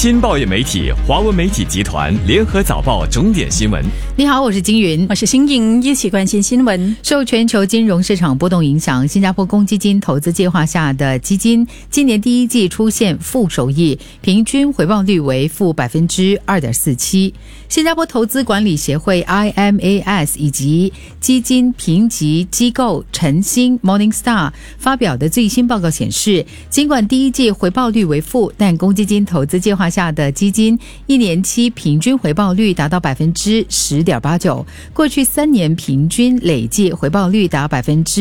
新报业媒体华文媒体集团联合早报重点新闻。 你好，我是金云， 我是新颖，一起关心新闻。 受全球金融市场波动影响，新加坡公积金投资计划下的基金今年第一季出现负收益，平均回报率为负 2.47%。新加坡投资管理协会 IMAS 以及基金评级机构晨星 Morningstar 发表的最新报告显示，尽管第一季回报率为负，但公积金投资计划下的基金一年期平均回报率达到 10.89%， 过去3年平均累计回报率达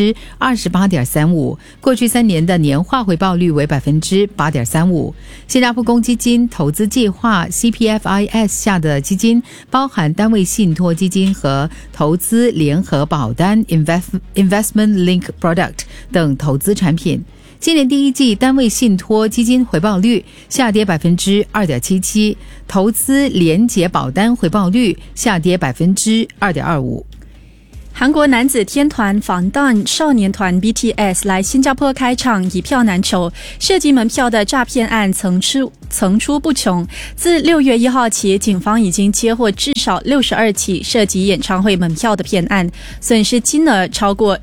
28.35%， 过去3年的年化回报率为 8.35%。 新加坡公积金投资计划 CPFIS 下的基金包含单位信托基金和投资联合保单 Investment Link Product 等投资产品。今年第一季单位信托基金回报率下跌 2.77%， 投资连结保单回报率下跌 2.25%。 韩国男子天团防弹少年团 BTS 来新加坡开场一票难求，涉及门票的诈骗案层出不穷。自6月1号起，警方已经接获至少62起涉及演唱会门票的骗案，损失金额超过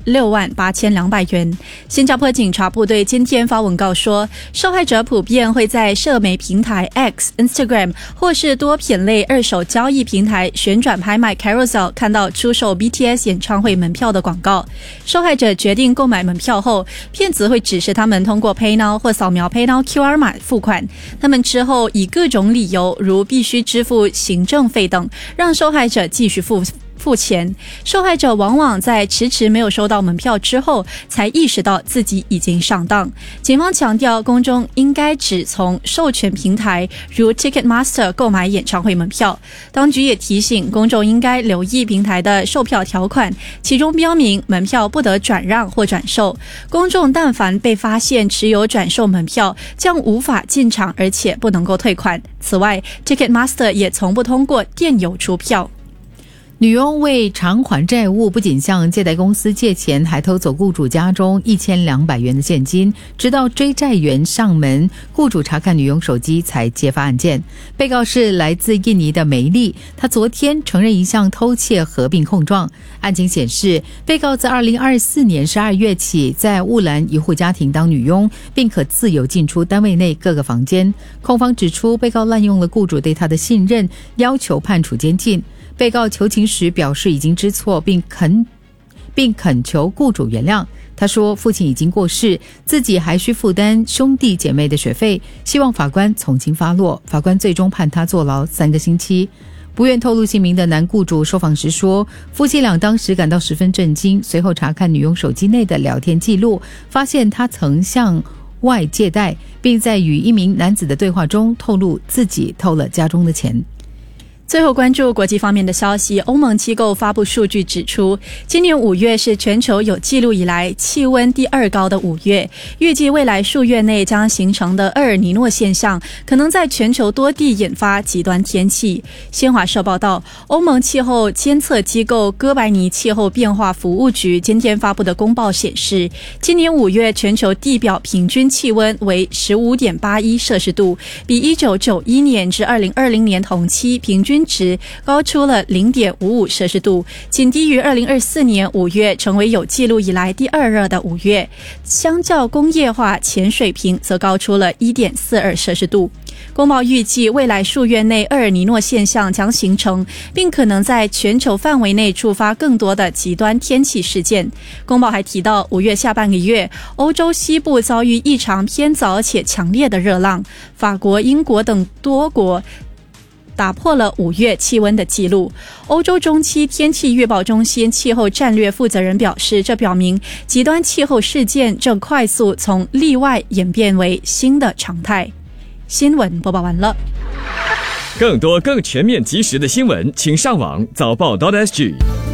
68200元。新加坡警察部队今天发文告说，受害者普遍会在社媒平台 X、Instagram 或是多品类二手交易平台旋转拍卖 Carousel 看到出售 BTS 演唱会门票的广告。受害者决定购买门票后，骗子会指示他们通过 PayNow 或扫描 PayNow QR 码付款，他们之后以各种理由，如必须支付行政费等，让受害者继续付钱。受害者往往在迟迟没有收到门票之后，才意识到自己已经上当。警方强调，公众应该只从授权平台如 Ticketmaster 购买演唱会门票。当局也提醒公众应该留意平台的售票条款，其中标明门票不得转让或转售。公众但凡被发现持有转售门票，将无法进场，而且不能够退款。此外， Ticketmaster 也从不通过电邮出票。 女佣为偿还债务，不仅向借贷公司借钱，还偷走雇主家中1200元的现金，直到追债员上门，雇主查看女佣手机才揭发案件。被告是来自印尼的梅丽，她昨天承认一项偷窃合并控状。案情显示，被告自2024年12月起在乌兰一户家庭当女佣，并可自由进出单位内各个房间。控方指出，被告滥用了雇主对她的信任，要求判处监禁。被告求情时表示已经知错，并恳求雇主原谅。他说，父亲已经过世，自己还需负担兄弟姐妹的学费，希望法官从轻发落。法官最终判他坐牢3个星期。不愿透露姓名的男雇主受访时说，夫妻俩当时感到十分震惊，随后查看女佣手机内的聊天记录，发现她曾向外借贷，并在与一名男子的对话中透露自己偷了家中的钱。 最后关注国际方面的消息，欧盟机构发布数据指出，今年5月是全球有记录以来气温第2高的5月，预计未来数月内将形成的厄尔尼诺现象可能在全球多地引发极端天气。新华社报道，欧盟气候监测机构哥白尼气候变化服务局今天发布的公报显示，今年5月全球地表平均气温为 15.81 摄氏度，比1991年至2020年同期平均值高出了 0.55 摄氏度，仅低于2024年5月成为有记录以来第2热的5月，相较工业化前水平则高出了 1.42 摄氏度。公报预计未来数月内厄尔尼诺现象将形成，并可能在全球范围内触发更多的极端天气事件。公报还提到，5月下半个月欧洲西部遭遇异常偏早且强烈的热浪，法国、英国等多国打破了5月气温的记录。欧洲中期天气预报中心气候战略负责人表示，这表明极端气候事件正快速从例外演变为新的常态。新闻播报完了。 更多更全面及时的新闻，请上网早报 .sg。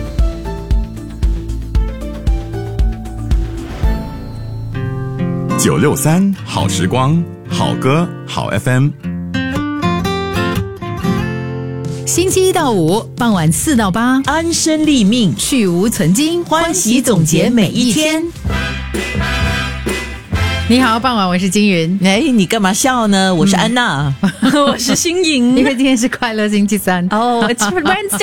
963好时光，好歌好 FM。 星期1到5傍晚4到8， 安身立命， 去无存菁， 欢喜总结每一天。 你好，傍晚，我是金云。 哎，你干嘛笑呢？我是安娜， 我是新颖。 因为今天是快乐星期三。 Oh, it's Wednesday 。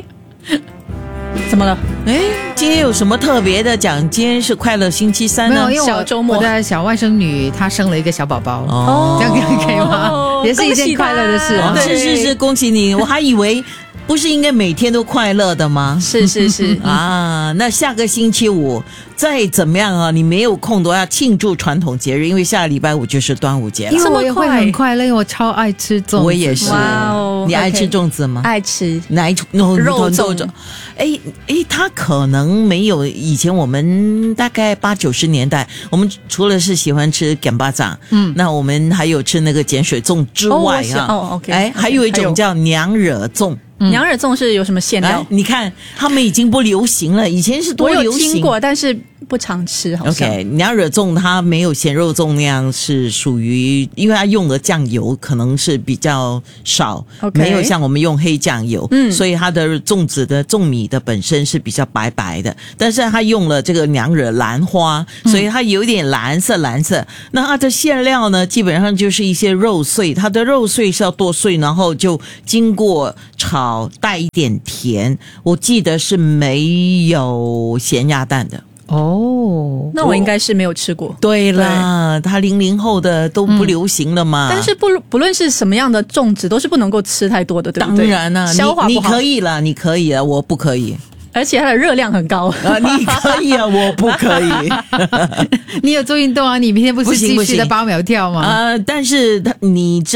怎么了？ 哎，今天有什么特别的讲？今天是快乐星期三呢？ 没有，因为小周末我的小外甥女她生了一个小宝宝， 哦， 这样可以吗？也是一件快乐的事啊。 是，恭喜你！我还以为不是应该每天都快乐的吗？ 是啊，那下个星期五再怎么样啊，你没有空都要庆祝传统节日，因为下个礼拜五就是端午节了。 因为我也会很快乐，因为我超爱吃粽子。 我也是。 哇哦， 你爱吃粽子吗？ 爱吃。 哪一种？ 肉粽。 哎，它可能没有以前我们大概80-90年代，我们除了是喜欢吃干巴掌，那我们还有吃那个碱水粽之外 OK， 哎，还有一种叫娘惹粽。 娘惹粽是有什么馅料？ 你看他们已经不流行了，以前是多流行。 我有听过，但是不常吃。好像 OK， 娘惹粽它没有咸肉粽那样是属于，因为它用的酱油可能是比较少，没有像我们用黑酱油，所以它的粽子的粽米的本身是比较白白的，但是它用了这个娘惹兰花，所以它有点蓝色。那它的馅料呢，基本上就是一些肉碎，它的肉碎是要剁碎，然后就经过炒。带一点甜，我记得是没有咸鸭蛋的哦。 那我应该是没有吃过。 对啦，他00后的都不流行了嘛。 但是不论是什么样的粽子，都是不能够吃太多的，对不对？ 当然啦， 消化不好。 你可以了，我不可以。 而且它的热量很高你可以啊，我不可以。 你有做运动啊？你明天不是继续的8秒跳吗？ 但是你